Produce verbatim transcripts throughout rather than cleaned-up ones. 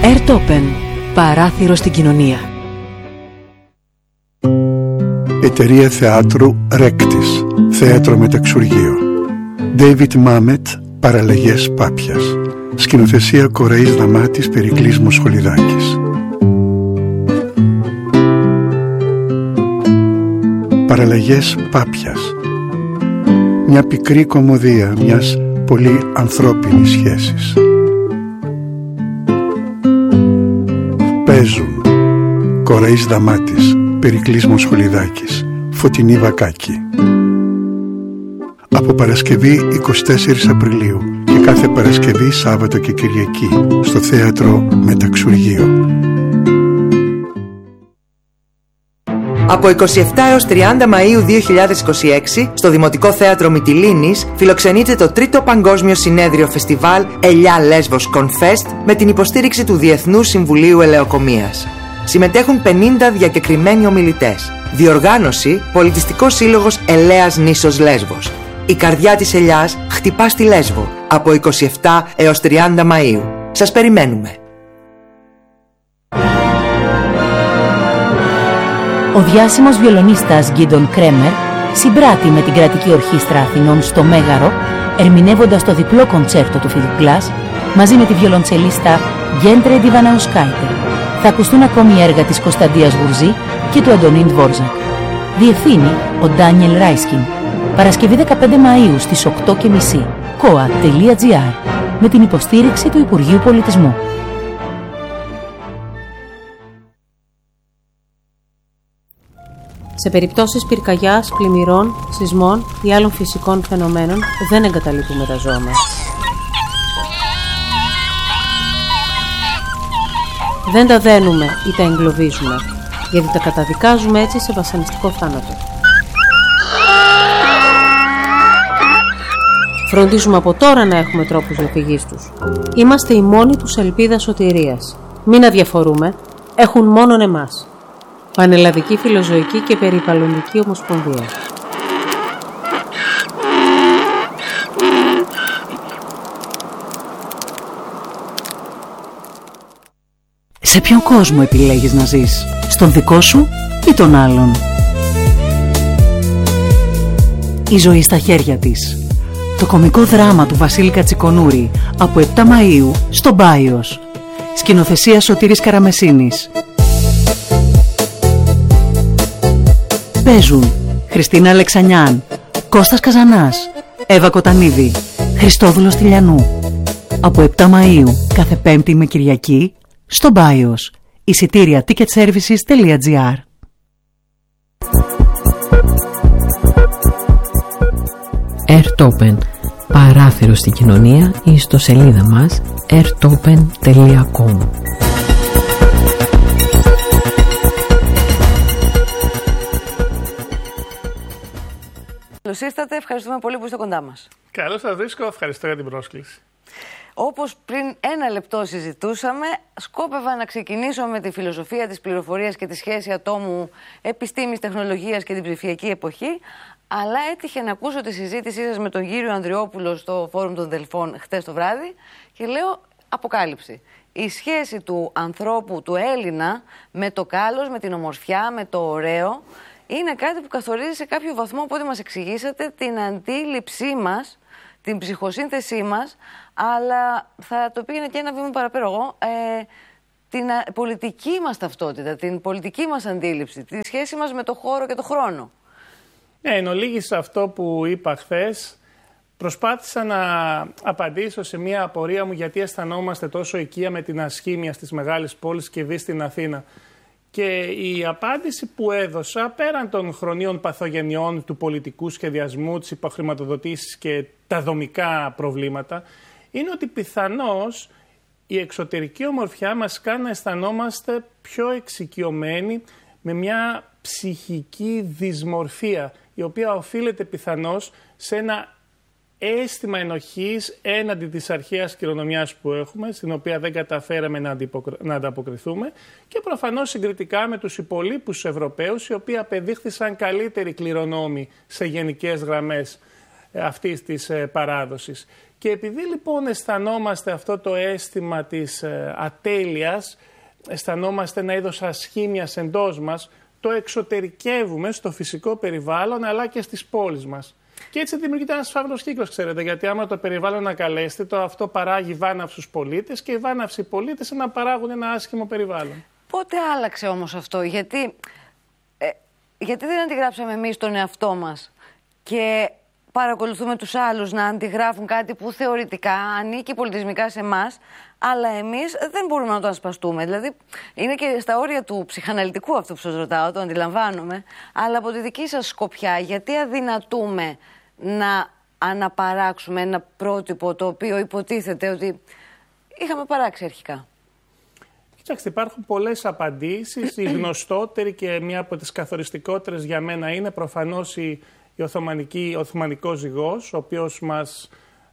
Airtopen. Παράθυρο στην κοινωνία. Εταιρεία θεάτρου Ρέκτης. Θέατρο Μεταξουργείο. Ντέιβιτ Μάμετ. Παραλλαγές Πάπιας. Σκηνοθεσία Κοραής Δαμάτης, Περικλής Μοσχολιδάκης. Παραλλαγές Πάπιας. Μια πικρή κωμωδία μιας πολύ ανθρώπινης σχέσης. Παίζουν Κοραής Δαμάτης, Περικλής Μοσχολιδάκης, Φωτεινή Βακάκη. Από Παρασκευή εικοστή τέταρτη Απριλίου και κάθε Παρασκευή, Σάββατο και Κυριακή στο Θέατρο Μεταξουργείο. Από εικοστή εβδόμη έως τριάντα Μαΐου δύο χιλιάδες είκοσι έξι, στο Δημοτικό Θέατρο Μυτιλήνης, φιλοξενείται το τρίτο Παγκόσμιο Συνέδριο Φεστιβάλ Ελιά Λέσβος Confest με την υποστήριξη του Διεθνούς Συμβουλίου Ελεοκομείας. Συμμετέχουν πενήντα διακεκριμένοι ομιλητές. Διοργάνωση Πολιτιστικός Σύλλογος Ελέας Νήσος Λέσβος. Η καρδιά της ελιάς χτυπά στη Λέσβο από εικοστή εβδόμη έως τριάντα Μαΐου. Σας περιμένουμε. Ο διάσημος βιολονίστας Γκίντον Κρέμερ συμπράττει με την Κρατική Ορχήστρα Αθηνών στο Μέγαρο, ερμηνεύοντας το διπλό κοντσέρτο του Φίλιπ Γκλάς μαζί με τη βιολοντσελίστα Γκέντρε Ντιβαναουσκάιτε. Θα ακουστούν ακόμη έργα της Κωνσταντίας Γουρζή και του Αντωνίν Δβόρζακ. Διευθύνει ο Ντάνιελ Ράισκιν. Παρασκευή δεκαπέντε Μαΐου στις οκτώ και μισή. κοα τελεία τζι άρ με την υποστήριξη του Υπουργείου Πολιτισμού. Σε περιπτώσεις πυρκαγιάς, πλημμυρών, σεισμών ή άλλων φυσικών φαινομένων δεν εγκαταλείπουμε τα ζώα μας. Δεν τα δένουμε ή τα εγκλωβίζουμε, γιατί τα καταδικάζουμε έτσι σε βασανιστικό θάνατο. Φροντίζουμε από τώρα να έχουμε τρόπους διαφυγής τους. Είμαστε η μόνη τους ελπίδα σωτηρίας. Μην αδιαφορούμε, έχουν μόνον εμάς. Πανελλαδική Φιλοζωική και Περιβαλλοντική Ομοσπονδία. Σε ποιον κόσμο επιλέγεις να ζεις? Στον δικό σου ή τον άλλον? Η ζωή στα χέρια της. Το κωμικό δράμα του Βασίλη Κατσικονούρη από επτά Μαΐου στο Μπάιος. Σκηνοθεσία Σωτήρης Καραμεσίνης. Παίζουν Χριστίνα Αλεξανιάν, Κώστας Καζανάς, Εύα Κοτανίδη, Χριστόδουλος Τηλιανού. Από επτά Μαΐου κάθε Πέμπτη με Κυριακή στο Μπάιος. Εισιτήρια ticketservices τελεία τζι άρ. Airtopen. Παράθυρο στην κοινωνία ή στο σελίδα μας airtopen τελεία com. Καλώς ήρθατε, ευχαριστούμε πολύ που είστε κοντά μας. Καλώς σας βρίσκω, ευχαριστώ για την πρόσκληση. Όπως πριν ένα λεπτό συζητούσαμε, σκόπευα να ξεκινήσω με τη φιλοσοφία της πληροφορίας και τη σχέση ατόμου, επιστήμης, τεχνολογίας και την ψηφιακή εποχή, αλλά έτυχε να ακούσω τη συζήτησή σας με τον κύριο Ανδριόπουλο στο Φόρουμ των Δελφών χτες το βράδυ και λέω αποκάλυψη. Η σχέση του ανθρώπου, του Έλληνα, με το κάλος, με την ομορφιά, με το ωραίο, είναι κάτι που καθορίζει σε κάποιο βαθμό, από ό,τι μας εξηγήσατε, την αντίληψή μας, την ψυχοσύνθεσή μας, αλλά θα το πήγαινε και ένα βήμα παραπέρα εγώ, ε, την α, πολιτική μας ταυτότητα, την πολιτική μας αντίληψη, τη σχέση μας με το χώρο και το χρόνο. Ναι, εν ολίγης αυτό που είπα χθες, προσπάθησα να απαντήσω σε μια απορία μου γιατί αισθανόμαστε τόσο οικία με την ασχήμια στις μεγάλες πόλεις και δει στην Αθήνα. Και η απάντηση που έδωσα, πέραν των χρονίων παθογενειών του πολιτικού σχεδιασμού, της υποχρηματοδοτήσης και τα δομικά προβλήματα, είναι ότι πιθανώς η εξωτερική ομορφιά μας κάνει να αισθανόμαστε πιο εξοικειωμένοι με μια ψυχική δυσμορφία, η οποία οφείλεται πιθανώς σε ένα αίσθημα ενοχής έναντι της αρχαίας κληρονομιάς που έχουμε, στην οποία δεν καταφέραμε να, να ανταποκριθούμε, και προφανώς συγκριτικά με τους υπολείπους Ευρωπαίους, οι οποίοι απεδείχθησαν καλύτεροι κληρονόμοι σε γενικές γραμμές αυτής της παράδοσης. Και επειδή λοιπόν αισθανόμαστε αυτό το αίσθημα της ατέλειας, αισθανόμαστε ένα είδος ασχήμιας εντός μας, το εξωτερικεύουμε στο φυσικό περιβάλλον αλλά και στις πόλεις μας. Και έτσι δημιουργείται ένας φαύλος κύκλος, ξέρετε, γιατί άμα το περιβάλλον είναι ακαλέσθητο, αυτό παράγει βάναυσους πολίτες και οι βάναυσοι πολίτες να παράγουν ένα άσχημο περιβάλλον. Πότε άλλαξε όμως αυτό, γιατί, ε, γιατί δεν αντιγράψαμε εμείς τον εαυτό μας και παρακολουθούμε τους άλλους να αντιγράφουν κάτι που θεωρητικά ανήκει πολιτισμικά σε εμάς, αλλά εμείς δεν μπορούμε να το ασπαστούμε. Δηλαδή, είναι και στα όρια του ψυχαναλυτικού αυτό που σας ρωτάω, το αντιλαμβάνομαι, αλλά από τη δική σας σκοπιά, γιατί αδυνατούμε να αναπαράξουμε ένα πρότυπο το οποίο υποτίθεται ότι είχαμε παράξει αρχικά? Κοιτάξτε, υπάρχουν πολλές απαντήσεις. Η γνωστότερη και μία από τις καθοριστικότερες για μένα είναι προφανώς η η Οθωμανική, ο Οθωμανικός ζυγός, ο οποίος μας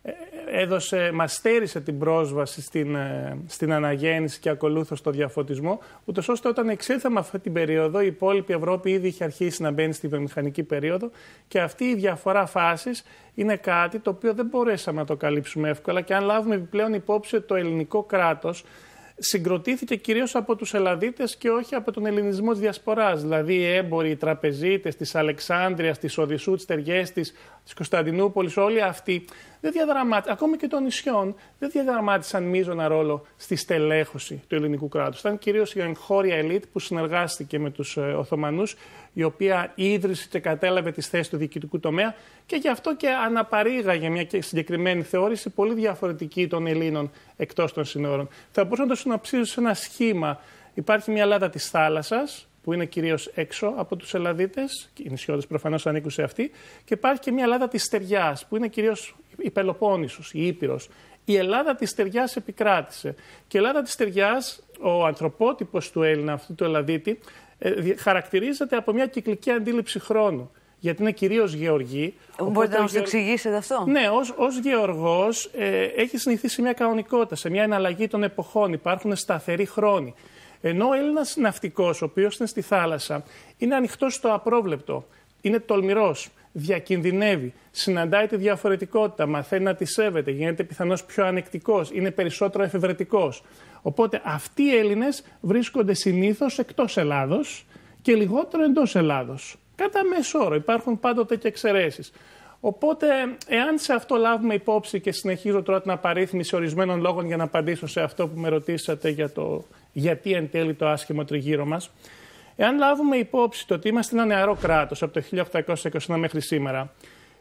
έδωσε, μας στέρισε την πρόσβαση στην, στην αναγέννηση και ακολούθως στο διαφωτισμό, ούτως ώστε όταν εξήλθαμε αυτή την περίοδο η υπόλοιπη Ευρώπη ήδη είχε αρχίσει να μπαίνει στη βιομηχανική περίοδο και αυτή η διαφορά φάσης είναι κάτι το οποίο δεν μπορέσαμε να το καλύψουμε εύκολα και αν λάβουμε επιπλέον υπόψη ότι το ελληνικό κράτος συγκροτήθηκε κυρίως από τους Ελλαδίτες και όχι από τον ελληνισμό της Διασποράς. Δηλαδή οι έμποροι, οι τραπεζίτες της Αλεξάνδρειας, της Οδυσσού, της Τεργέστης, της Κωνσταντινούπολης, όλοι αυτοί δεν διαδραμάτισαν, ακόμη και των νησιών, δεν διαδραμάτισαν μείζωνα ρόλο στη στελέχωση του ελληνικού κράτους. Ήταν κυρίως η εγχώρια ελίτ που συνεργάστηκε με τους ε, Οθωμανούς, η οποία ίδρυσε και κατέλαβε τις θέσεις του διοικητικού τομέα και γι' αυτό και αναπαρήγαγε μια συγκεκριμένη θεώρηση πολύ διαφορετική των Ελλήνων εκτός των συνόρων. Θα μπορούσα να το συνοψίσω σε ένα σχήμα. Υπάρχει μια Ελλάδα της θάλασσας, που είναι κυρίως έξω από τους Ελλαδίτες, οι νησιώτες προφανώς ανήκουν σε αυτή, και υπάρχει και μια Ελλάδα της στεριάς, που είναι κυρίως η Πελοπόννησος, η Ήπειρος. Η Ελλάδα της στεριάς επικράτησε. Και η Ελλάδα της στεριάς, ο ανθρωπότυπος του Έλληνα, αυτού του Ελλαδίτη, ε, χαρακτηρίζεται από μια κυκλική αντίληψη χρόνου. Γιατί είναι κυρίως γεωργοί. Μπορείτε να μας το εξηγήσετε αυτό? Ναι, ως, ως γεωργός ε, έχει συνηθίσει μια κανονικότητα, σε μια εναλλαγή των εποχών. Υπάρχουν σταθεροί χρόνοι. Ενώ ο Έλληνας ναυτικός, ο οποίος είναι στη θάλασσα, είναι ανοιχτός στο απρόβλεπτο, είναι τολμηρός, διακινδυνεύει, συναντάει τη διαφορετικότητα, μαθαίνει να τη σέβεται, γίνεται πιθανώς πιο ανεκτικός, είναι περισσότερο εφευρετικός. Οπότε αυτοί οι Έλληνες βρίσκονται συνήθως εκτός Ελλάδος και λιγότερο εντός Ελλάδος. Κατά μέσο όρο, υπάρχουν πάντοτε και εξαιρέσεις. Οπότε, εάν σε αυτό λάβουμε υπόψη και συνεχίζω τώρα την απαρίθμηση ορισμένων λόγων για να απαντήσω σε αυτό που με ρωτήσατε για το γιατί εν τέλει το άσχημο τριγύρω μας, εάν λάβουμε υπόψη το ότι είμαστε ένα νεαρό κράτος από το χίλια οκτακόσια είκοσι ένα μέχρι σήμερα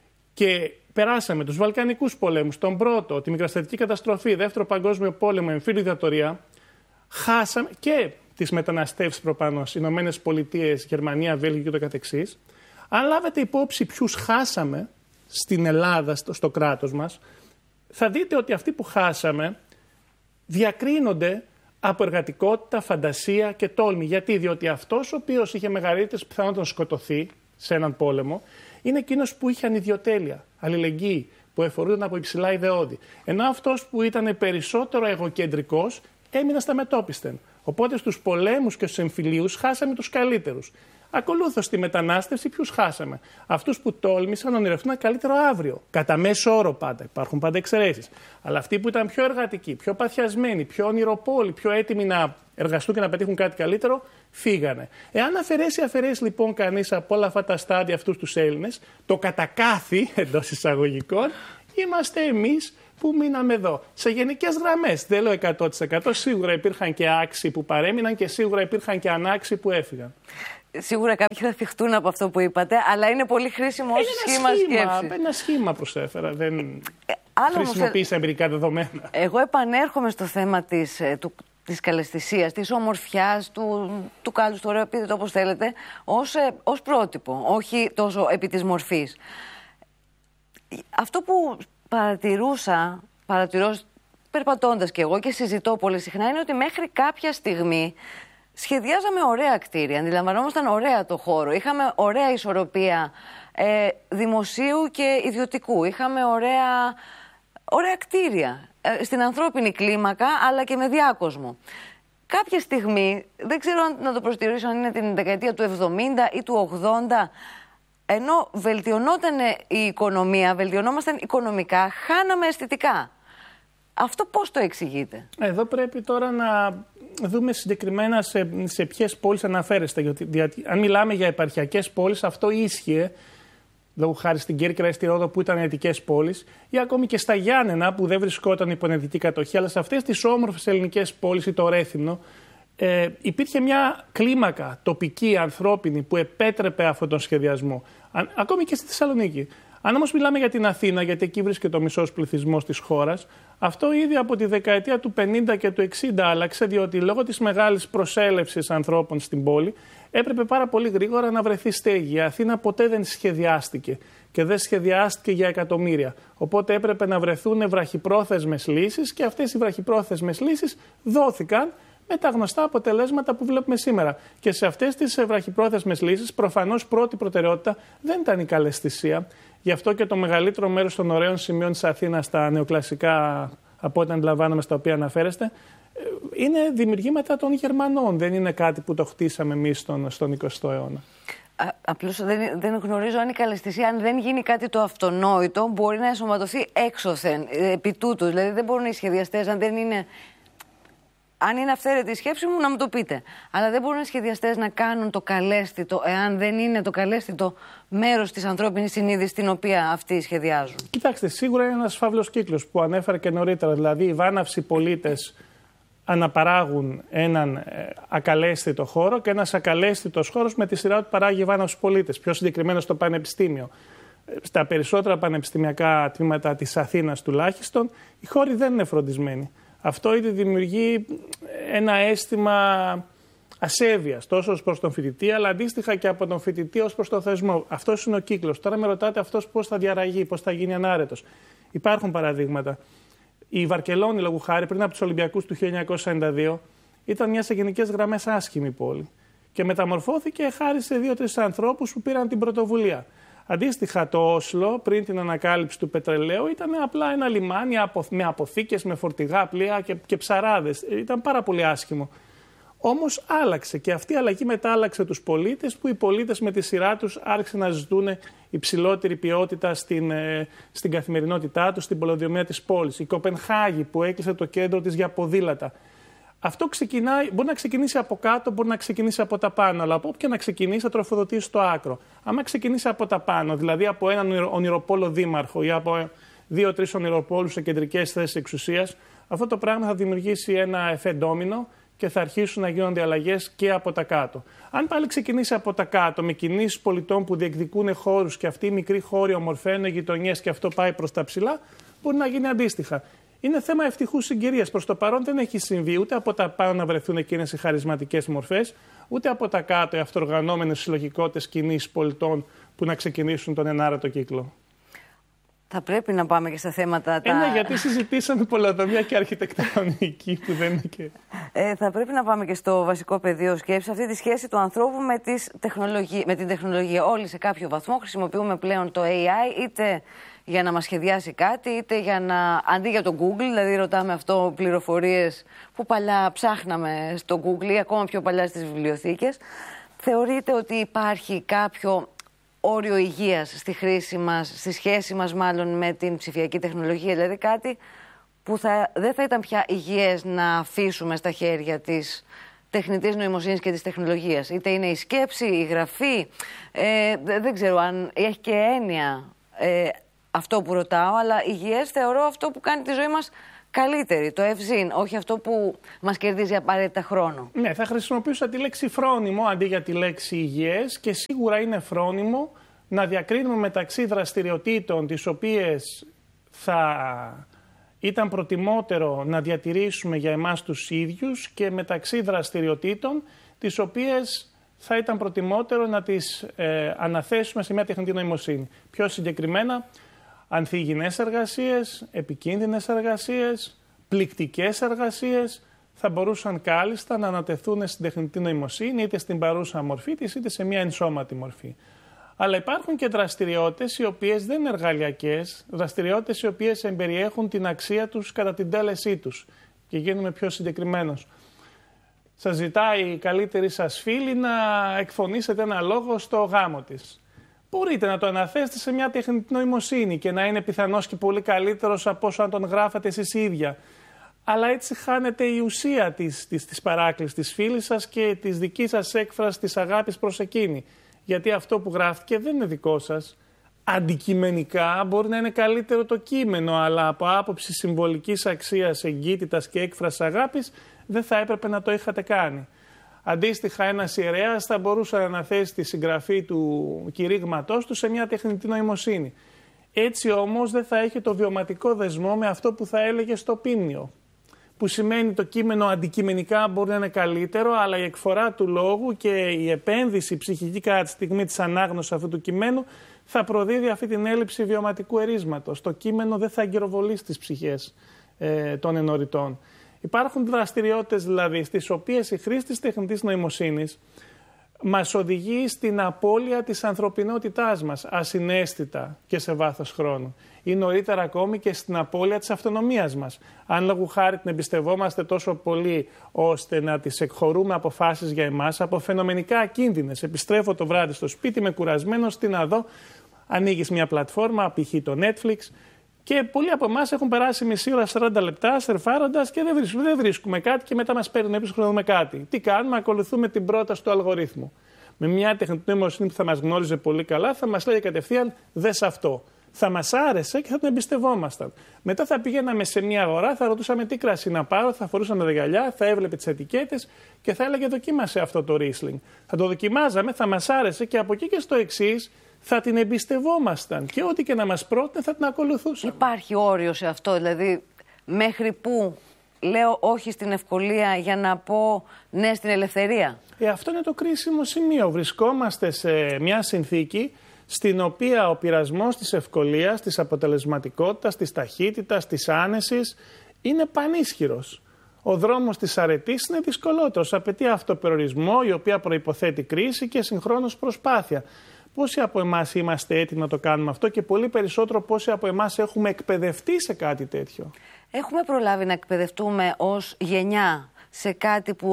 και περάσαμε τους Βαλκανικούς πολέμους, τον πρώτο, τη μικραστατική καταστροφή, δεύτερο παγκόσμιο πόλεμο, εμφύλιο δικτατορία, χάσαμε και τις μεταναστεύσεις προπάνω, Ηνωμένες Πολιτείες, Γερμανία, Βέλγιο και το καθεξής. Αν λάβετε υπόψη ποιους χάσαμε στην Ελλάδα, στο, στο κράτος μας, θα δείτε ότι αυτοί που χάσαμε διακρίνονται από εργατικότητα, φαντασία και τόλμη. Γιατί? Διότι αυτός ο οποίος είχε μεγαλύτερες πιθανότητες να σκοτωθεί σε έναν πόλεμο είναι εκείνος που είχε ανιδιοτέλεια, αλληλεγγύη, που εφορούνταν από υψηλά ιδεώδη. Ενώ αυτός που ήταν περισσότερο εγωκεντρικός έμεινε στα μετόπιστεν. Οπότε στους πολέμους και στους εμφυλίους χάσαμε τους καλύτερους. Ακολούθως στη μετανάστευση ποιους χάσαμε? Αυτούς που τόλμησαν να ονειρευτούν ένα καλύτερο αύριο. Κατά μέσο όρο πάντα. Υπάρχουν πάντα εξαιρέσεις. Αλλά αυτοί που ήταν πιο εργατικοί, πιο παθιασμένοι, πιο ονειροπόλοι, πιο έτοιμοι να εργαστούν και να πετύχουν κάτι καλύτερο, φύγανε. Εάν αφαιρέσει, αφαιρέσει λοιπόν κανείς από όλα αυτά τα στάδια αυτούς τους Έλληνες, το κατακάθι εντός εισαγωγικών είμαστε εμείς που μείναμε εδώ. Σε γενικές γραμμές, δεν λέω εκατό τοις εκατό, σίγουρα υπήρχαν και άξιοι που παρέμειναν και σίγουρα υπήρχαν και ανάξιοι που έφυγαν. Σίγουρα κάποιοι θα θυχτούν από αυτό που είπατε, αλλά είναι πολύ χρήσιμο ως σχήμα σκέψης. Ένα σχήμα προσέφερα, δεν ε, χρησιμοποίησα εμπειρικά δεδομένα. Εγώ επανέρχομαι στο θέμα της, του, της καλαισθησίας, της ομορφιάς, του, του κάλους, του ωραίου, πείτε το όπως θέλετε, ως, ως πρότυπο, όχι τόσο επί της μορφής. Αυτό που παρατηρούσα, παρατηρώ περπατώντας και εγώ και συζητώ πολύ συχνά, είναι ότι μέχρι κάποια στιγμή σχεδιάζαμε ωραία κτίρια, αντιλαμβανόμασταν ωραία το χώρο, είχαμε ωραία ισορροπία ε, δημοσίου και ιδιωτικού, είχαμε ωραία, ωραία κτίρια ε, στην ανθρώπινη κλίμακα αλλά και με διάκοσμο. Κάποια στιγμή, δεν ξέρω να το προσδιορίσω αν είναι την δεκαετία του εβδομήντα ή του ογδόντα, ενώ βελτιωνόταν η οικονομία, βελτιωνόμασταν οικονομικά, χάναμε αισθητικά. Αυτό πώς το εξηγείτε? Εδώ πρέπει τώρα να δούμε συγκεκριμένα σε, σε ποιες πόλεις αναφέρεστε. Γιατί, γιατί αν μιλάμε για επαρχιακές πόλεις, αυτό ίσχυε, λόγω χάρη στην Κέρκυρα ή στη Ρόδο που ήταν αιτικές πόλεις, ή ακόμη και στα Γιάννενα που δεν βρισκόταν υπό ενετική κατοχή, αλλά σε αυτές τις όμορφες ελληνικές πόλεις ή το Ρέθυμνο, ε, υπήρχε μια κλίμακα τοπική, ανθρώπινη, που επέτρεπε αυτόν τον σχεδιασμό. Α, ακόμη και στη Θεσσαλονίκη. Αν όμως μιλάμε για την Αθήνα, γιατί εκεί βρίσκεται ο μισός πληθυσμός της χώρας, αυτό ήδη από τη δεκαετία του πενήντα και του εξήντα άλλαξε, διότι λόγω της μεγάλης προσέλευσης ανθρώπων στην πόλη έπρεπε πάρα πολύ γρήγορα να βρεθεί στέγη. Η Αθήνα ποτέ δεν σχεδιάστηκε και δεν σχεδιάστηκε για εκατομμύρια. Οπότε έπρεπε να βρεθούν βραχυπρόθεσμες λύσεις και αυτές οι βραχυπρόθεσμες λύσεις δόθηκαν με τα γνωστά αποτελέσματα που βλέπουμε σήμερα. Και σε αυτές τις βραχυπρόθεσμες λύσεις, προφανώς πρώτη προτεραιότητα δεν ήταν η καλαισθησία. Γι' αυτό και το μεγαλύτερο μέρος των ωραίων σημείων της Αθήνας, στα νεοκλασικά, από ό,τι αντιλαμβάνομαι, στα οποία αναφέρεστε, είναι δημιουργήματα των Γερμανών. Δεν είναι κάτι που το χτίσαμε εμείς στον, στον εικοστό αιώνα. Απλώς δεν, δεν γνωρίζω αν η καλαισθησία, αν δεν γίνει κάτι το αυτονόητο, μπορεί να ενσωματωθεί έξωθεν, επί τούτου. Δηλαδή δεν μπορούν οι σχεδιαστές, αν δεν είναι. Αν είναι αυθαίρετη η σκέψη μου, να μου το πείτε. Αλλά δεν μπορούν οι σχεδιαστές να κάνουν το καλέσθητο, εάν δεν είναι το καλέσθητο μέρος της ανθρώπινης συνείδησης την οποία αυτοί σχεδιάζουν. Κοιτάξτε, σίγουρα είναι ένας φαύλος κύκλος που ανέφερα και νωρίτερα. Δηλαδή, οι βάναυσοι πολίτες αναπαράγουν έναν ακαλέσθητο χώρο και ένας ακαλέσθητος χώρος με τη σειρά του παράγει βάναυσους πολίτες. Πιο συγκεκριμένα στο πανεπιστήμιο. Στα περισσότερα πανεπιστημιακά τμήματα της Αθήνας τουλάχιστον, οι χώροι δεν είναι φροντισμένοι. Αυτό ήδη δημιουργεί ένα αίσθημα ασέβειας τόσο ως προς τον φοιτητή, αλλά αντίστοιχα και από τον φοιτητή ως προς τον θεσμό. Αυτός είναι ο κύκλος. Τώρα με ρωτάτε αυτός πώς θα διαραγεί, πώς θα γίνει ανάρετος. Υπάρχουν παραδείγματα. Η Βαρκελόνη, λόγου χάρη, πριν από τους Ολυμπιακούς του χίλια εννιακόσια ενενήντα δύο, ήταν μια σε γενικές γραμμές άσχημη πόλη. Και μεταμορφώθηκε χάρη σε δύο-τρεις ανθρώπους που πήραν την πρωτοβουλία. Αντίστοιχα, το Όσλο, πριν την ανακάλυψη του πετρελαίου, ήταν απλά ένα λιμάνι με αποθήκες, με φορτηγά πλοία και, και ψαράδες. Ήταν πάρα πολύ άσχημο. Όμως άλλαξε και αυτή η αλλαγή μετά άλλαξε τους πολίτες, που οι πολίτες με τη σειρά τους άρχισαν να ζητούν υψηλότερη ποιότητα στην, ε, στην καθημερινότητά τους, στην πολεοδομία της πόλης. Η Κοπενχάγη που έκλεισε το κέντρο της για ποδήλατα. Αυτό ξεκινάει, μπορεί να ξεκινήσει από κάτω, μπορεί να ξεκινήσει από τα πάνω, αλλά από όποια να ξεκινήσει θα τροφοδοτήσει στο άκρο. Άμα ξεκινήσει από τα πάνω, δηλαδή από έναν ονειροπόλο δήμαρχο ή από δύο-τρεις ονειροπόλους σε κεντρικές θέσεις εξουσίας, αυτό το πράγμα θα δημιουργήσει ένα εφέ ντόμινο και θα αρχίσουν να γίνονται αλλαγές και από τα κάτω. Αν πάλι ξεκινήσει από τα κάτω, με κινήσεις πολιτών που διεκδικούν χώρους και αυτοί οι μικροί χώροι ομορφαίνουν γειτονιές και αυτό πάει προς τα ψηλά, μπορεί να γίνει αντίστοιχα. Είναι θέμα ευτυχούς συγκυρίας. Προς το παρόν δεν έχει συμβεί ούτε από τα πάνω να βρεθούν εκείνες οι χαρισματικές μορφές, ούτε από τα κάτω οι αυτοοργανώμενες συλλογικότητες κινήσεις πολιτών που να ξεκινήσουν τον ενάρετο κύκλο. Θα πρέπει να πάμε και στα θέματα τα... Ε, ναι, γιατί συζητήσαμε πολεοδομία και αρχιτεκτονική που δεν είναι και... Ε, θα πρέπει να πάμε και στο βασικό πεδίο σκέψης, αυτή τη σχέση του ανθρώπου με, τις τεχνολογίες, με την τεχνολογία. Όλοι σε κάποιο βαθμό χρησιμοποιούμε πλέον το έι άι, είτε για να μας σχεδιάσει κάτι, είτε για να, αντί για το Google, δηλαδή ρωτάμε αυτό πληροφορίες που παλιά ψάχναμε στο Google ή ακόμα πιο παλιά στις βιβλιοθήκες. Θεωρείτε ότι υπάρχει κάποιο όριο υγείας στη χρήση μας, στη σχέση μας μάλλον με την ψηφιακή τεχνολογία, δηλαδή κάτι που θα, δεν θα ήταν πια υγιές να αφήσουμε στα χέρια της τεχνητής νοημοσύνης και της τεχνολογίας. Είτε είναι η σκέψη, η γραφή, ε, δεν ξέρω αν έχει και έννοια ε, αυτό που ρωτάω, αλλά υγιές θεωρώ αυτό που κάνει τη ζωή μας καλύτερη, το ευζήν, όχι αυτό που μας κερδίζει απαραίτητα χρόνο. Ναι, θα χρησιμοποιούσα τη λέξη φρόνιμο αντί για τη λέξη υγιές και σίγουρα είναι φρόνιμο να διακρίνουμε μεταξύ δραστηριοτήτων τις οποίες θα ήταν προτιμότερο να διατηρήσουμε για εμάς τους ίδιους και μεταξύ δραστηριοτήτων τις οποίες θα ήταν προτιμότερο να τις ε, αναθέσουμε σε μια τεχνητή νοημοσύνη. Πιο συγκεκριμένα, ανθυγιεινές εργασίες, επικίνδυνες εργασίες, πληκτικές εργασίες θα μπορούσαν κάλλιστα να ανατεθούν στην τεχνητή νοημοσύνη είτε στην παρούσα μορφή της είτε σε μια ενσώματη μορφή. Αλλά υπάρχουν και δραστηριότητες οι οποίες δεν είναι εργαλειακές, δραστηριότητες οι οποίες εμπεριέχουν την αξία τους κατά την τέλεσή τους. Και γίνομαι πιο συγκεκριμένος. Σας ζητάει η καλύτερη σας φίλη να εκφωνήσετε ένα λόγο στο γάμο της. μπορείτε να το αναθέσετε σε μια τεχνητή νοημοσύνη και να είναι πιθανώς και πολύ καλύτερος από όσο αν τον γράφατε εσείς ίδια. Αλλά έτσι χάνεται η ουσία της, της, της παράκλησης της φίλης σας και της δικής σας έκφρασης της αγάπης προς εκείνη. Γιατί αυτό που γράφτηκε δεν είναι δικό σας. Αντικειμενικά μπορεί να είναι καλύτερο το κείμενο, αλλά από άποψη συμβολικής αξίας, εγκύτητας και έκφρασης αγάπης δεν θα έπρεπε να το είχατε κάνει. Αντίστοιχα, ένας ιερέας θα μπορούσε να αναθέσει τη συγγραφή του κηρύγματός του σε μια τεχνητή νοημοσύνη. Έτσι όμως δεν θα έχει το βιωματικό δεσμό με αυτό που θα έλεγε στο πίμνιο. Που σημαίνει το κείμενο αντικειμενικά μπορεί να είναι καλύτερο, αλλά η εκφορά του λόγου και η επένδυση ψυχική κατά τη στιγμή της ανάγνωσης αυτού του κειμένου θα προδίδει αυτή την έλλειψη βιωματικού ερίσματος. Το κείμενο δεν θα εγκυροβολήσει τις ψυχές ε, των ενωριτών. Υπάρχουν δραστηριότητες δηλαδή στις οποίες η χρήση της τεχνητής νοημοσύνης μας οδηγεί στην απώλεια της ανθρωπινότητάς μας, ασυναίσθητα και σε βάθος χρόνου. Ή νωρίτερα ακόμη και στην απώλεια της αυτονομίας μας. Αν λόγου χάρη την εμπιστευόμαστε τόσο πολύ ώστε να τις εκχωρούμε αποφάσεις για εμάς από φαινομενικά ακίνδυνες. Επιστρέφω το βράδυ στο σπίτι, είμαι κουρασμένος, τι να δω, ανοίγεις μια πλατφόρμα, π.χ. το Netflix, και πολλοί από εμάς έχουν περάσει μισή ώρα, σαράντα λεπτά σερφάροντας και δεν βρίσκουμε, δεν βρίσκουμε κάτι και μετά μας παίρνουν έπειτα να δούμε κάτι. Τι κάνουμε, ακολουθούμε την πρόταση του αλγορίθμου. Με μια τεχνητή νοημοσύνη που θα μας γνώριζε πολύ καλά, θα μας λέει κατευθείαν δες αυτό. Θα μας άρεσε και θα τον εμπιστευόμασταν. Μετά θα πηγαίναμε σε μια αγορά, θα ρωτούσαμε τι κρασί να πάρω, θα φορούσαμε τα γυαλιά, θα έβλεπε τις ετικέτες και θα έλεγε δοκίμασε αυτό το Riesling. Θα το δοκιμάζαμε, θα μας άρεσε και από εκεί και στο εξής θα την εμπιστευόμασταν και ό,τι και να μας πρότεινε θα την ακολουθούσαμε. Υπάρχει όριο σε αυτό, δηλαδή μέχρι που λέω όχι στην ευκολία για να πω ναι στην ελευθερία? Ε, αυτό είναι το κρίσιμο σημείο. Βρισκόμαστε σε μια συνθήκη στην οποία ο πειρασμός της ευκολίας, της αποτελεσματικότητας, της ταχύτητας, της άνεσης είναι πανίσχυρος. Ο δρόμος της αρετής είναι δυσκολότερος. Απαιτεί αυτοπεριορισμό, η οποία προϋποθέτει κρίση και συγχρόνως προσπάθεια. Πόσοι από εμάς είμαστε έτοιμοι να το κάνουμε αυτό και πολύ περισσότερο πόσοι από εμάς έχουμε εκπαιδευτεί σε κάτι τέτοιο? Έχουμε προλάβει να εκπαιδευτούμε ως γενιά σε κάτι που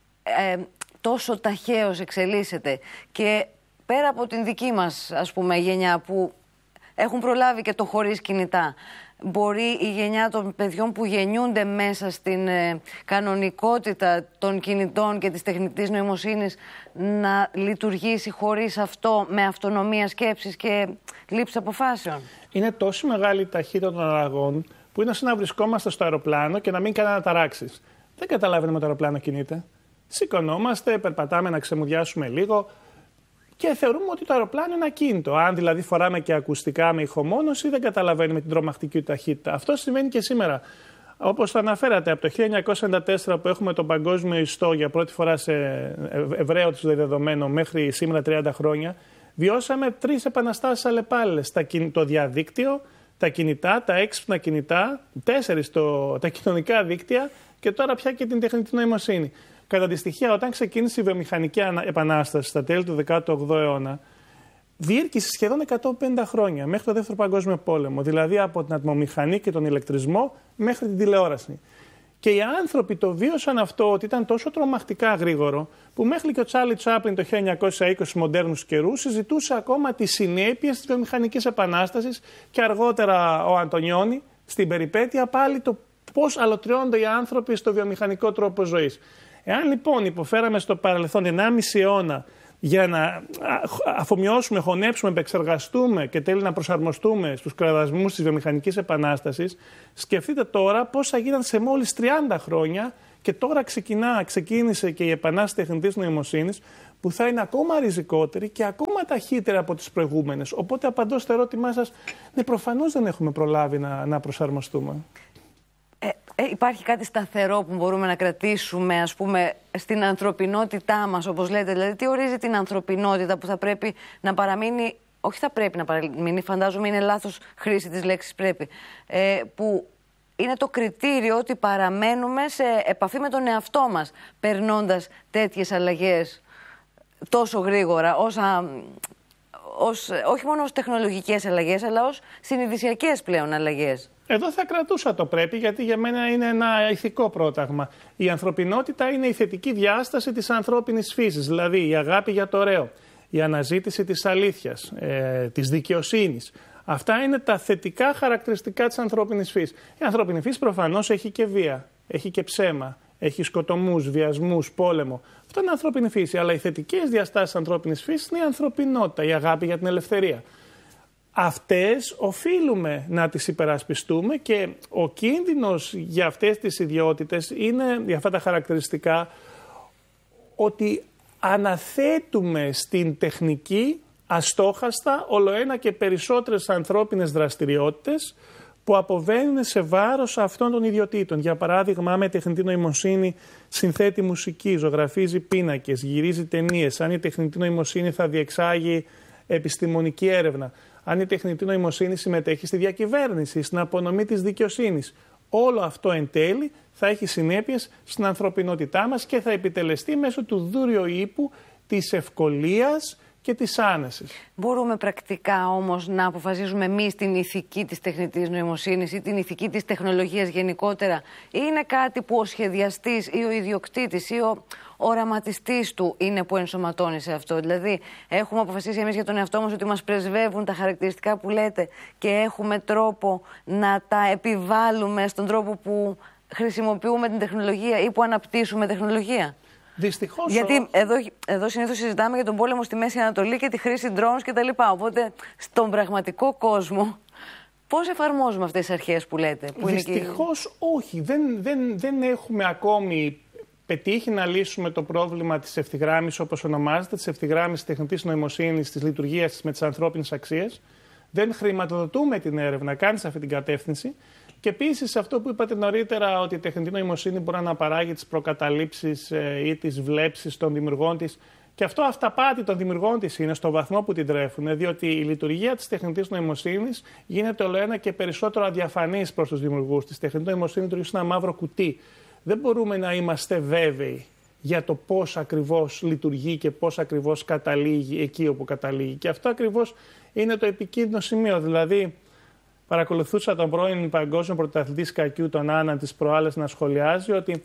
ε, τόσο ταχαίως εξελίσσεται και πέρα από την δική μας, ας πούμε, γενιά που έχουν προλάβει και το χωρίς κινητά, μπορεί η γενιά των παιδιών που γεννιούνται μέσα στην ε, κανονικότητα των κινητών και της τεχνητής νοημοσύνης να λειτουργήσει χωρίς αυτό, με αυτονομία σκέψης και λήψη αποφάσεων? Είναι τόσο μεγάλη η ταχύτητα των αλλαγών που είναι σαν να βρισκόμαστε στο αεροπλάνο και να μην κάνει αναταράξεις. Δεν καταλαβαίνουμε το αεροπλάνο κινείται. Σηκωνόμαστε, περπατάμε να ξεμουδιάσουμε λίγο και θεωρούμε ότι το αεροπλάνο είναι ακίνητο. Αν δηλαδή φοράμε και ακουστικά με ηχομόνωση, δεν καταλαβαίνουμε την τρομακτική ταχύτητα. Αυτό συμβαίνει και σήμερα. Όπως το αναφέρατε, από το χίλια εννιακόσια ενενήντα τέσσερα που έχουμε τον παγκόσμιο ιστό για πρώτη φορά σε ευραίο του δεδομένο μέχρι σήμερα τριάντα χρόνια, βιώσαμε τρεις επαναστάσεις αλλεπάλληλες. Το διαδίκτυο, τα κινητά, τα έξυπνα κινητά, τέσσερις το, τα κοινωνικά δίκτυα και τώρα πια και την τεχνητή νοημοσύνη. Κατά τη στοιχεία, όταν ξεκίνησε η βιομηχανική επανάσταση στα τέλη του δέκατου όγδοου αιώνα, διήρκησε σχεδόν εκατόν πενήντα χρόνια μέχρι το Δεύτερο Παγκόσμιο Πόλεμο. Δηλαδή από την ατμομηχανή και τον ηλεκτρισμό μέχρι την τηλεόραση. Και οι άνθρωποι το βίωσαν αυτό ότι ήταν τόσο τρομακτικά γρήγορο, που μέχρι και ο Τσάρλι Τσάπλιν το χίλια εννιακόσια είκοσι μοντέρνους καιρούς συζητούσε ακόμα τις συνέπειες της βιομηχανικής επανάστασης και αργότερα ο Αντωνιόνι στην περιπέτεια πάλι το πώς αλωτριώνονται οι άνθρωποι στο βιομηχανικό τρόπο ζωής. Εάν λοιπόν υποφέραμε στο παρελθόν ενάμιση αιώνα για να αφομοιώσουμε, χωνέψουμε, επεξεργαστούμε και τέλει να προσαρμοστούμε στους κραδασμούς της βιομηχανικής επανάστασης, σκεφτείτε τώρα πόσα γίναν σε μόλις τριάντα χρόνια και τώρα ξεκινά, ξεκίνησε και η επανάσταση τεχνητής νοημοσύνης που θα είναι ακόμα ριζικότερη και ακόμα ταχύτερη από τις προηγούμενες. Οπότε απαντώ στο ερώτημά σας, ναι, προφανώς δεν έχουμε προλάβει να, να προσαρμοστούμε. Ε, ε, υπάρχει κάτι σταθερό που μπορούμε να κρατήσουμε, ας πούμε, στην ανθρωπινότητά μας, όπως λέτε? Δηλαδή, τι ορίζει την ανθρωπινότητα που θα πρέπει να παραμείνει, όχι θα πρέπει να παραμείνει, φαντάζομαι είναι λάθος χρήση της λέξης πρέπει, ε, που είναι το κριτήριο ότι παραμένουμε σε επαφή με τον εαυτό μας, περνώντας τέτοιες αλλαγές τόσο γρήγορα, όσα, ως, όχι μόνο ως τεχνολογικές αλλαγές, αλλά ως συνειδησιακές πλέον αλλαγές. Εδώ θα κρατούσα το πρέπει, γιατί για μένα είναι ένα ηθικό πρόταγμα. Η ανθρωπινότητα είναι η θετική διάσταση της ανθρώπινης φύσης, δηλαδή η αγάπη για το ωραίο, η αναζήτηση της αλήθειας, ε, της δικαιοσύνης. Αυτά είναι τα θετικά χαρακτηριστικά της ανθρώπινης φύσης. Η ανθρώπινη φύση προφανώς έχει και βία, έχει και ψέμα, έχει σκοτωμούς, βιασμούς, πόλεμο. Αυτό είναι ανθρώπινη φύση. Αλλά οι θετικές διαστάσεις της ανθρώπινης φύσης είναι η ανθρωπινότητα, η αγάπη για την ελευθερία. Αυτές οφείλουμε να τις υπερασπιστούμε και ο κίνδυνος για αυτές τις ιδιότητες είναι, για αυτά τα χαρακτηριστικά, ότι αναθέτουμε στην τεχνική αστόχαστα ολοένα και περισσότερες ανθρώπινες δραστηριότητες που αποβαίνουν σε βάρος αυτών των ιδιωτήτων. Για παράδειγμα, με τεχνητή νοημοσύνη συνθέτει μουσική, ζωγραφίζει πίνακες, γυρίζει ταινίες. Αν η τεχνητή νοημοσύνη θα διεξάγει επιστημονική έρευνα. Αν η τεχνητή νοημοσύνη συμμετέχει στη διακυβέρνηση, στην απονομή της δικαιοσύνης. Όλο αυτό εν τέλει θα έχει συνέπειες στην ανθρωπινότητά μας και θα επιτελεστεί μέσω του δούριου ύπου της ευκολίας και της άνεσης. Μπορούμε πρακτικά όμως να αποφασίζουμε εμείς την ηθική της τεχνητής νοημοσύνης ή την ηθική της τεχνολογίας γενικότερα, ή είναι κάτι που ο σχεδιαστής ή ο ιδιοκτήτης ή ο οραματιστής του είναι που ενσωματώνει σε αυτό? Δηλαδή, έχουμε αποφασίσει εμείς για τον εαυτό μας ότι μας πρεσβεύουν τα χαρακτηριστικά που λέτε και έχουμε τρόπο να τα επιβάλλουμε στον τρόπο που χρησιμοποιούμε την τεχνολογία ή που αναπτύσσουμε τεχνολογία? Δυστυχώς. Γιατί εδώ, εδώ συνήθως συζητάμε για τον πόλεμο στη Μέση Ανατολή και τη χρήση drones κτλ. Οπότε στον πραγματικό κόσμο πώς εφαρμόζουμε αυτές τις αρχές που λέτε? Που Δυστυχώς είναι και... όχι. Δεν, δεν, δεν έχουμε ακόμη πετύχει να λύσουμε το πρόβλημα της ευθυγράμμισης, όπως ονομάζεται, της ευθυγράμμισης τεχνητής νοημοσύνης, της λειτουργίας της με τις ανθρώπινες αξίες. Δεν χρηματοδοτούμε την έρευνα καν σε αυτή την κατεύθυνση. Και επίσης αυτό που είπατε νωρίτερα, ότι η τεχνητή νοημοσύνη μπορεί να παράγει τις προκαταλήψεις ε, ή τις βλέψεις των δημιουργών της. Και αυτό αυταπάτη των δημιουργών της είναι στο βαθμό που την τρέφουν, διότι η λειτουργία της τεχνητής νοημοσύνης γίνεται ολοένα και περισσότερο αδιαφανής προς τους δημιουργούς της. Η τεχνητή νοημοσύνη λειτουργεί σε ένα μαύρο κουτί. Δεν μπορούμε να είμαστε βέβαιοι για το πώς ακριβώς λειτουργεί και πώς ακριβώς καταλήγει εκεί όπου καταλήγει. Και αυτό ακριβώς είναι το επικίνδυνο σημείο. Δηλαδή, παρακολουθούσα τον πρώην παγκόσμιο πρωταθλητή σκακιού, τον Άναν, τις προάλλες να σχολιάζει ότι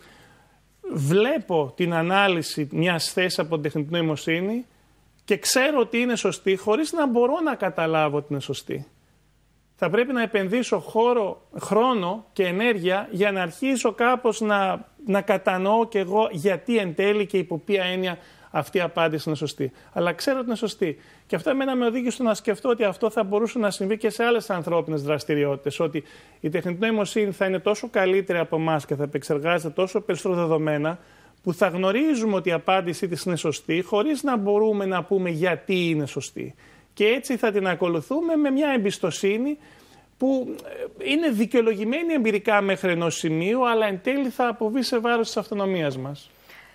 βλέπω την ανάλυση μιας θέσης από την τεχνητή νοημοσύνη και ξέρω ότι είναι σωστή χωρίς να μπορώ να καταλάβω ότι είναι σωστή. Θα πρέπει να επενδύσω χώρο, χρόνο και ενέργεια για να αρχίσω κάπως να, να κατανοώ κι εγώ γιατί εν τέλει και υπό ποια έννοια αυτή η απάντηση είναι σωστή. Αλλά ξέρω ότι είναι σωστή. Και αυτό εμένα με οδήγησε στο να σκεφτώ ότι αυτό θα μπορούσε να συμβεί και σε άλλες ανθρώπινες δραστηριότητες. Ότι η τεχνητή νοημοσύνη θα είναι τόσο καλύτερη από εμάς και θα επεξεργάζεται τόσο περισσότερο δεδομένα, που θα γνωρίζουμε ότι η απάντησή της είναι σωστή, χωρίς να μπορούμε να πούμε γιατί είναι σωστή. Και έτσι θα την ακολουθούμε με μια εμπιστοσύνη που είναι δικαιολογημένη εμπειρικά μέχρι ενός σημείου, αλλά εν τέλει θα αποβεί σε βάρος της αυτονομίας μας.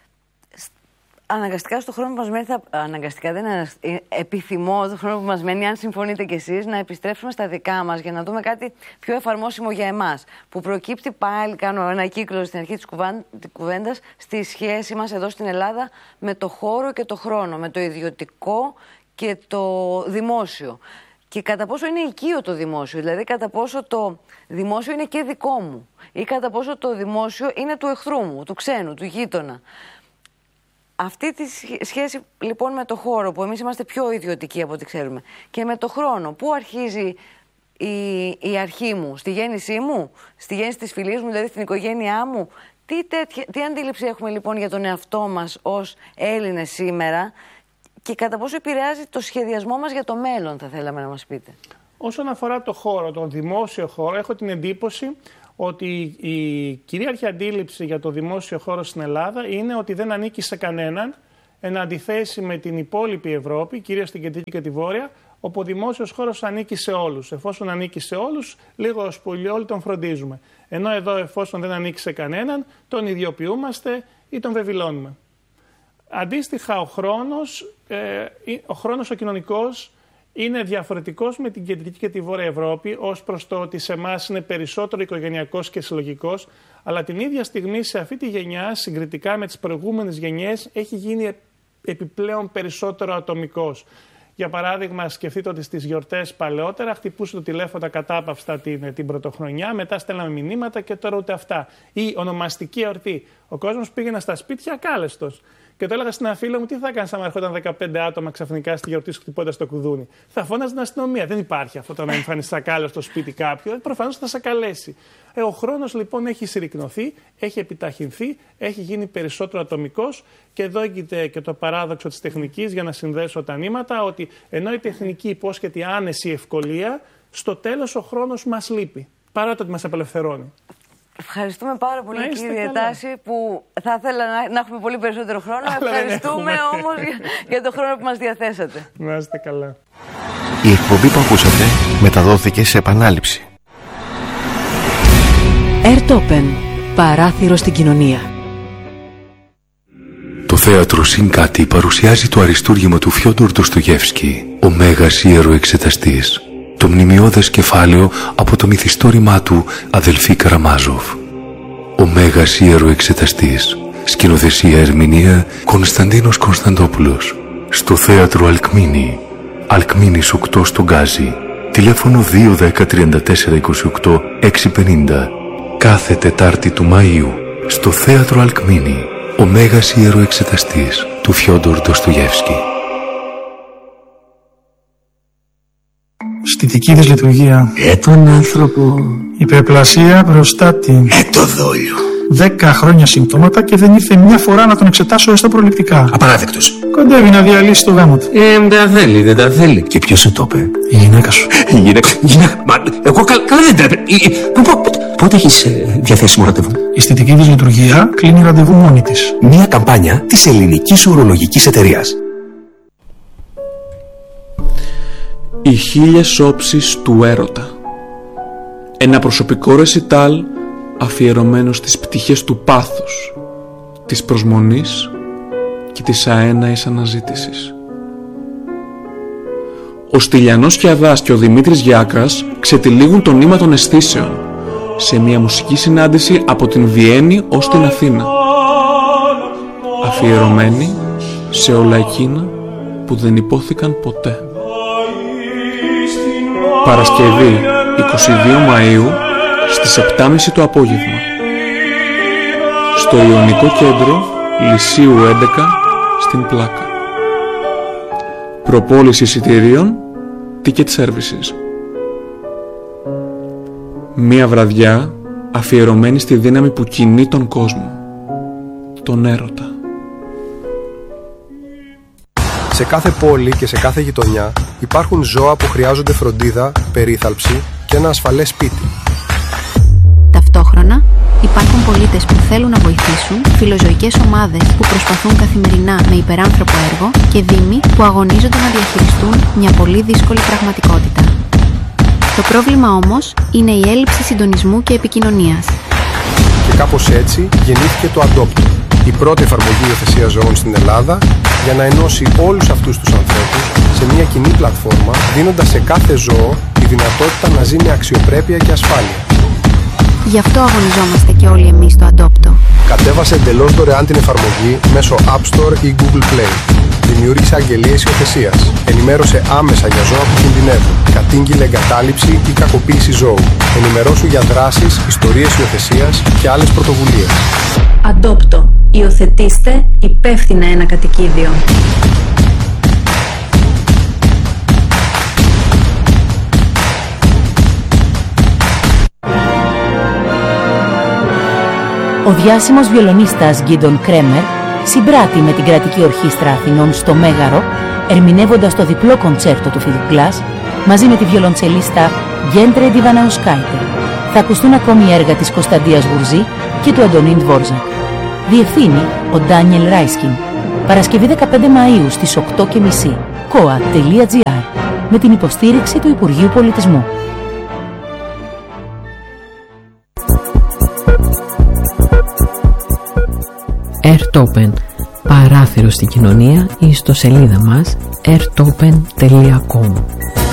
Αναγκαστικά στο χρόνο που μας μένει, θα... αναγκαστικά δεν είναι, επιθυμώ το χρόνο που μας μένει, αν συμφωνείτε κι εσείς, να επιστρέψουμε στα δικά μας για να δούμε κάτι πιο εφαρμόσιμο για εμάς. Που προκύπτει πάλι, κάνω ένα κύκλο στην αρχή της κουβέντας, στη σχέση μας εδώ στην Ελλάδα με το χώρο και το χρόνο, με το ιδιωτικό και το δημόσιο. Και κατά πόσο είναι οικείο το δημόσιο, δηλαδή κατά πόσο το δημόσιο είναι και δικό μου ή κατά πόσο το δημόσιο είναι του εχθρού μου, του ξένου, του γείτονα. Αυτή τη σχέση λοιπόν με το χώρο, που εμείς είμαστε πιο ιδιωτικοί από ό,τι ξέρουμε, και με το χρόνο, πού αρχίζει η, η αρχή μου, στη γέννησή μου, στη γέννηση της φυλής μου, δηλαδή στην οικογένειά μου? Τι, τέτοια, τι αντίληψη έχουμε λοιπόν για τον εαυτό μας ως Έλληνες σήμερα και κατά πόσο επηρεάζει το σχεδιασμό μας για το μέλλον, θα θέλαμε να μας πείτε? Όσον αφορά το χώρο, τον δημόσιο χώρο, έχω την εντύπωση ότι η κυρίαρχη αντίληψη για το δημόσιο χώρο στην Ελλάδα είναι ότι δεν ανήκει σε κανέναν, εν αντιθέσει με την υπόλοιπη Ευρώπη, κυρίως στην κεντρική και τη βόρεια, όπου ο δημόσιος χώρος ανήκει σε όλους. Εφόσον ανήκει σε όλους, λίγο ως πολύ όλοι τον φροντίζουμε. Ενώ εδώ, εφόσον δεν ανήκει σε κανέναν, τον ιδιοποιούμαστε ή τον βεβηλώνουμε. Αντίστοιχα, ο χρόνος, ε, ο χρόνος ο κοινωνικός, είναι διαφορετικός με την κεντρική και τη βόρεια Ευρώπη, ως προς το ότι σε εμάς είναι περισσότερο οικογενειακός και συλλογικός, αλλά την ίδια στιγμή σε αυτή τη γενιά, συγκριτικά με τις προηγούμενες γενιές, έχει γίνει επιπλέον περισσότερο ατομικός. Για παράδειγμα, σκεφτείτε ότι στις γιορτές παλαιότερα χτυπούσε το τηλέφωνο κατάπαυστα την, την πρωτοχρονιά, μετά στέλναμε μηνύματα και τώρα ούτε αυτά. Ή ονομαστική εορτή. Ο κόσμος πήγαινε στα σπίτια ακάλεστος. Και το έλεγα στην ένα φίλο μου, τι θα κάνει άμα έρχονταν δεκαπέντε άτομα ξαφνικά στη γιορτή σου χτυπώντας το κουδούνι. Θα φώναζε την αστυνομία. Δεν υπάρχει αυτό το να εμφανίσει σακάλα στο σπίτι κάποιου. Προφανώς θα σακαλέσει. Ε, ο χρόνος λοιπόν έχει συρρικνωθεί, έχει επιταχυνθεί, έχει γίνει περισσότερο ατομικός και εδώ έγκυται και το παράδοξο της τεχνικής για να συνδέσω τα νήματα, ότι ενώ η τεχνική υπόσχεται άνεση, ευκολία, στο τέλος ο χρόνος μας λείπει. Παρά το ότι μας απελευθερώνει. Ευχαριστούμε πάρα πολύ, κύριε Τάση, που θα ήθελα να, να έχουμε πολύ περισσότερο χρόνο. Αλλά ευχαριστούμε όμως για, για τον χρόνο που μας διαθέσατε. Να είστε καλά. Η εκπομπή που ακούσατε μεταδόθηκε σε επανάληψη. Airtopen. Παράθυρο στην κοινωνία. Το θέατρο Συν Κάτι παρουσιάζει το αριστούργημα του Φιόντορ Ντοστογεύσκη, ο Μέγας Ιεροεξεταστής. Το μνημειώδες κεφάλαιο από το μυθιστόρημά του Αδελφοί Καραμάζοφ. Ο Μέγας Ιεροεξεταστής. Σκηνοθεσία ερμηνεία Κωνσταντίνος Κωνσταντόπουλος. Στο θέατρο Αλκμίνη. Αλκμίνης οκτώ στο Γκάζι. Τηλέφωνο δύο ένα μηδέν τρία τέσσερα είκοσι οκτώ εξακόσια πενήντα. Κάθε Τετάρτη του Μαΐου. Στο θέατρο Αλκμίνη. Ο Μέγας Ιεροεξεταστής του Φιόντορ Ντοστογεύσκη. Στιτική δυσλειτουργία. Ε, τον άνθρωπο. Υπερπλασία προστάτη. Ε, το δόλιο. Δέκα χρόνια συμπτώματα και δεν ήρθε μια φορά να τον εξετάσω έστω προληπτικά. Απαράδεκτος. Κοντεύει να διαλύσει το γάμο του. Ε, δεν τα θέλει, δεν τα θέλει. Και ποιος σου το είπε? Η γυναίκα σου. Η γυναίκα. Γυναίκα. Μα, εγώ κα, καλά δεν τρέπε. Πότε έχεις ε, διαθέσιμο ραντεβού? Η στιτική δυσλειτουργία κλείνει ραντεβού μόνη της. Μια καμπάνια της ελληνικής ουρολογικής εταιρείας. Οι χίλιες όψεις του έρωτα. Ένα προσωπικό ρεσιτάλ αφιερωμένο στις πτυχές του πάθους, της προσμονής και της αέναης αναζήτησης. Ο Στυλιανός Κιαδάς και ο Δημήτρης Γιάκας ξετυλίγουν το νήμα των αισθήσεων σε μια μουσική συνάντηση από την Βιέννη ως την Αθήνα, αφιερωμένη σε όλα εκείνα που δεν υπόθηκαν ποτέ. Παρασκευή εικοστή δεύτερη Μαΐου στις επτά και μισή το απόγευμα στο Ιωνικό Κέντρο Λυσίου έντεκα στην Πλάκα. Προπόληση εισιτηρίων Ticket Services. Μία βραδιά αφιερωμένη στη δύναμη που κινεί τον κόσμο, τον έρωτα. Σε κάθε πόλη και σε κάθε γειτονιά υπάρχουν ζώα που χρειάζονται φροντίδα, περίθαλψη και ένα ασφαλές σπίτι. Ταυτόχρονα υπάρχουν πολίτες που θέλουν να βοηθήσουν, φιλοζωικές ομάδες που προσπαθούν καθημερινά με υπεράνθρωπο έργο και δήμοι που αγωνίζονται να διαχειριστούν μια πολύ δύσκολη πραγματικότητα. Το πρόβλημα όμως είναι η έλλειψη συντονισμού και επικοινωνίας. Και κάπως έτσι γεννήθηκε το Adopt, η πρώτη εφαρμογή υιοθεσίας ζώων στην Ελλάδα, για να ενώσει όλους αυτούς τους ανθρώπους σε μια κοινή πλατφόρμα, δίνοντας σε κάθε ζώο τη δυνατότητα να ζει με αξιοπρέπεια και ασφάλεια. Γι' αυτό αγωνιζόμαστε και όλοι εμείς στο Adopto. Κατέβασε εντελώς δωρεάν την εφαρμογή μέσω App Store ή Google Play. Δημιούργησε αγγελίες υιοθεσίας. Ενημέρωσε άμεσα για ζώα που κινδυνεύουν. Κατήγγειλε εγκατάλειψη ή κακοποίηση ζώου. Ενημερώσου για δράσεις, ιστορίες υιοθεσίας και άλλες πρωτοβουλίες. Adopto. Υιοθετήστε υπεύθυνα ένα κατοικίδιο. Ο διάσημος βιολονίστας Γκίντον Κρέμερ συμπράττει με την Κρατική Ορχήστρα Αθηνών στο Μέγαρο, ερμηνεύοντας το διπλό κοντσέρτο του Philip Glass μαζί με τη βιολοντσελίστα Γκέντρε Ντιβαναουσκάιτε. Θα ακουστούν ακόμη έργα της Κωνσταντίας Γουρζή και του Αντωνίν Δβόρζακ. Διευθύνει ο Ντάνιελ Ράισκιν. Παρασκευή δεκαπέντε Μαΐου στις οκτώ και μισή. κοα τελεία τζι άρ με την υποστήριξη του Υπουργείου Πολιτισμού. Airtopen. Παράθυρο στην κοινωνία, η ιστοσελίδα μας airtopen τελεία com.